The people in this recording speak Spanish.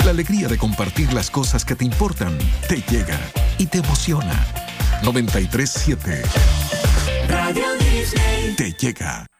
La alegría de compartir las cosas que te importan te llega y te emociona. 93.7 Radio Disney te llega.